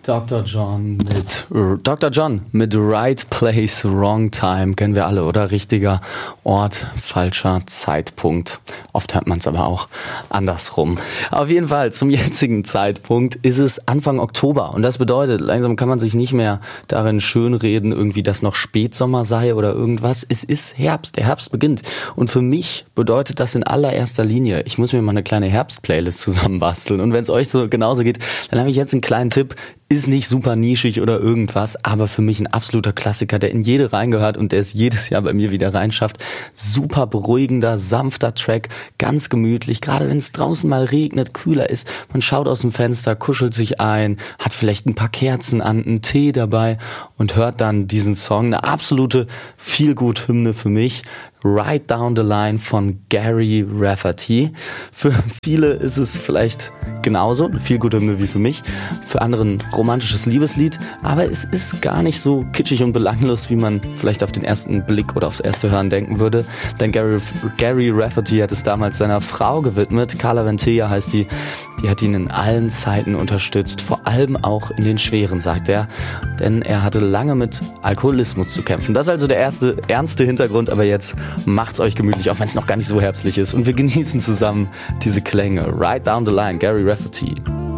Dr. John mit Right Place, Wrong Time, kennen wir alle, oder? Richtiger Ort, falscher Zeitpunkt. Oft hört man es aber auch andersrum. Auf jeden Fall, zum jetzigen Zeitpunkt ist es Anfang Oktober und das bedeutet, langsam kann man sich nicht mehr darin schönreden, irgendwie, dass noch Spätsommer sei oder irgendwas. Es ist Herbst, der Herbst beginnt und für mich bedeutet das in allererster Linie, ich muss mir mal eine kleine Herbst-Playlist zusammenbasteln und wenn es euch so genauso geht, dann habe ich jetzt einen kleinen Tipp. Ist nicht super nischig oder irgendwas, aber für mich ein absoluter Klassiker, der in jede reingehört und der es jedes Jahr bei mir wieder reinschafft. Super beruhigender, sanfter Track, ganz gemütlich, gerade wenn es draußen mal regnet, kühler ist. Man schaut aus dem Fenster, kuschelt sich ein, hat vielleicht ein paar Kerzen an, einen Tee dabei und hört dann diesen Song. Eine absolute Feel-Good-Hymne für mich. Right Down the Line von Gary Rafferty. Für viele ist es vielleicht genauso eine Feel-Good-Hymne wie für mich. Für andere ein romantisches Liebeslied. Aber es ist gar nicht so kitschig und belanglos, wie man vielleicht auf den ersten Blick oder aufs erste Hören denken würde. Denn Gary Rafferty hat es damals seiner Frau gewidmet. Carla Ventilla heißt die. Die hat ihn in allen Zeiten unterstützt. Vor allem auch in den schweren, sagt er. Denn er hatte lange mit Alkoholismus zu kämpfen. Das ist also der erste ernste Hintergrund. Aber jetzt macht's euch gemütlich, auch wenn es noch gar nicht so herbstlich ist. Und wir genießen zusammen diese Klänge. Right Down the Line, Gary Rafferty.